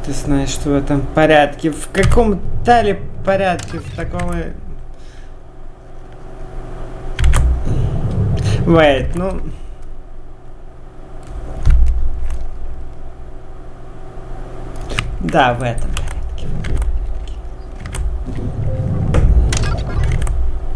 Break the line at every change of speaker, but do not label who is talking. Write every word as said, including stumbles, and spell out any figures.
Ты знаешь, что в этом порядке. В каком тале порядке? В таком и... Wait, ну... Да, в этом порядке.